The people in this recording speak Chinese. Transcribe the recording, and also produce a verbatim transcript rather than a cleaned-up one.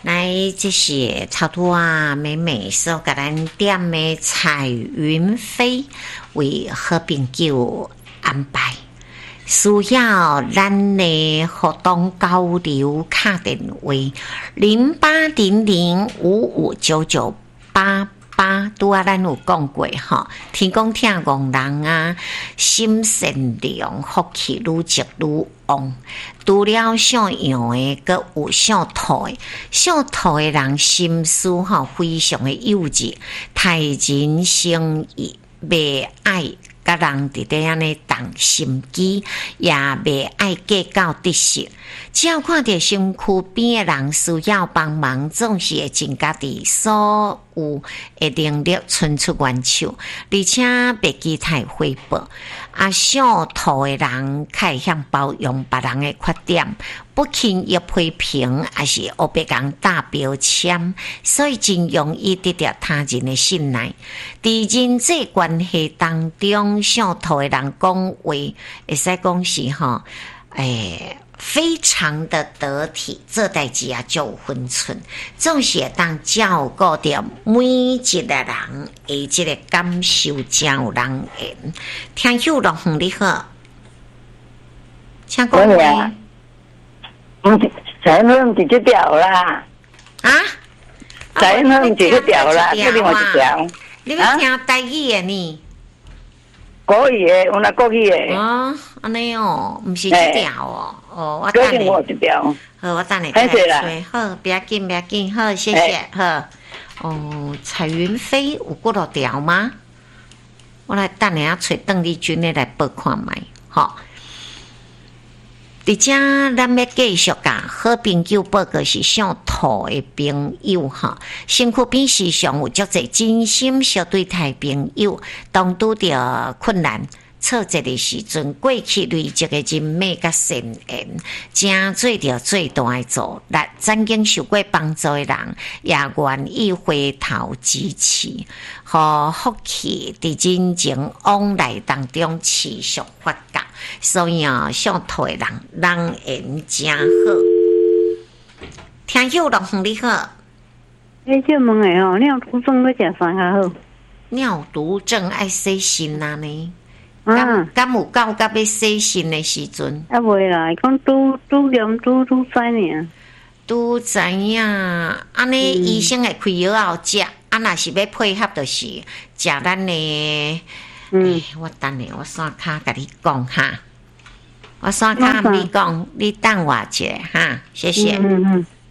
来，这是超多啊，美美所给咱点的彩云飞为好朋友安排，需要咱的互动交流卡电话零八零零五五九九八八，拄啊，咱有讲过吼，天公听戆人啊，心善良，福气愈积愈旺。除了想用的，佮有想吐的，想吐的人心思吼非常的幼稚，太人生意，袂爱甲人伫咧安尼动心机，也袂爱计较得失。只要看到身躯边的人需要帮忙，总是会尽家己所有的能力伸出援手，而且袂期待回报。啊，想吐的人较会晓包容别人的缺点，不轻易批评，也是黑白讲打标签，所以真容易得到他人的信赖。伫人际关系当中，想吐的人讲话，会使讲是吼，诶。非常的得体，这代志啊就有分寸，总是会当照顾到每一个人的这个感受，真有人缘。听友龙凤你好，请讲话。 嗯，才能直接掉啦。 啊？ 才能直接掉啦，这另外一条。 你要听台语的呢？ 国语的，有那国语的。 哦，安尼哦，不是这条哦。哦，我等你。 我这条。 好，我等你开始了。 好，不要紧，不要紧，好，谢谢。好。哦，彩云飞有几多条吗？我来等下找邓丽君的来报看卖。好。伫遮咱要继续甲好朋友报告是想吐的朋友哈，身躯边时常有足侪真心相对待朋友，当拄着困难挫折的时阵，过去累积的人脉甲善缘，正做着最大的助力。曾经受过帮助的人，也愿意回头支持，互福气伫人情往来当中持续发酵。所以啊，想吐的人人缘真好。听友龙凤你好， 你这问的哦，尿毒症要食啥较好？ 尿毒症爱洗肾啊呢？ 啊， 敢有到甲要洗肾的时阵？ 啊，袂啦，讲拄拄念拄拄知呢。 拄知影，安尼医生会开药后食，啊，若是要配合，就是食咱的。嗯，欸、我等下我刷卡甲你讲哈，我刷卡甲你讲，你等我一下哈，谢谢。嗯嗯。